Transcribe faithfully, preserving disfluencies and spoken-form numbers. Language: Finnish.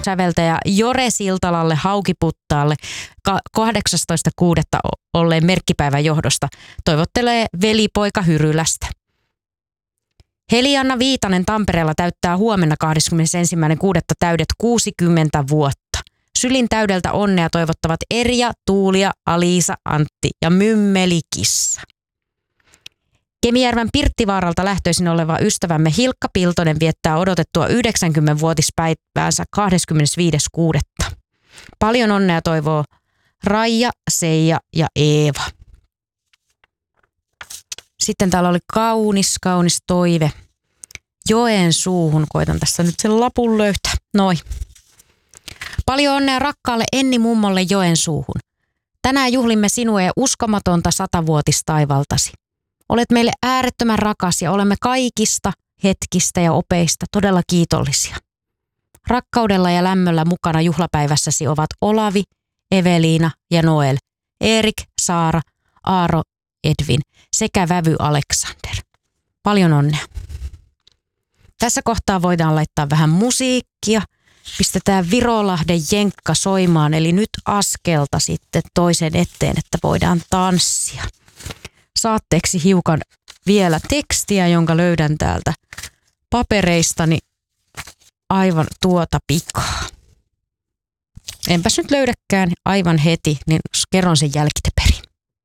säveltäjä Jore Siltalalle Haukiputtaalle kahdeksastoista kuudetta olleen merkkipäivän johdosta toivottelee velipoika Hyrylästä. Heli-Anna Viitanen Tampereella täyttää huomenna kahdeskymmenesensimmäinen kuudetta täydet kuusikymmentä vuotta. Sylin täydeltä onnea toivottavat Erja, Tuulia, Aliisa, Antti ja Mymmelikissa. Kemijärven Pirttivaaralta lähtöisin oleva ystävämme Hilkka Piltonen viettää odotettua yhdeksänkymmenvuotispäiväänsä kahdeskymmenesviides kuudetta Paljon onnea toivoo Raija, Seija ja Eeva. Sitten täällä oli kaunis, kaunis toive. Joensuuhun. Koitan tässä nyt sen lapun löytää. Noi. Paljon onnea rakkaalle Enni mummolle Joensuuhun. Tänään juhlimme sinua ja uskomatonta satavuotistaivaltasi. Olet meille äärettömän rakas ja olemme kaikista hetkistä ja opeista todella kiitollisia. Rakkaudella ja lämmöllä mukana juhlapäivässäsi ovat Olavi, Eveliina ja Noel, Erik, Saara, Aaro, Edvin sekä vävy Aleksander. Paljon onnea. Tässä kohtaa voidaan laittaa vähän musiikkia. Pistetään Virolahden jenkka soimaan, eli nyt askelta sitten toisen eteen, että voidaan tanssia. Saatteeksi hiukan vielä tekstiä, jonka löydän täältä papereistani aivan tuota pikaa. Enpäs nyt löydäkään aivan heti, niin kerron sen jälkiteperin.